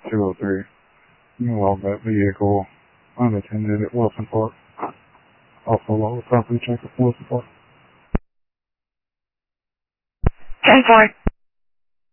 203. You log that vehicle unattended at Wilson Park. Also log the property check at Wilson Park. 10-4.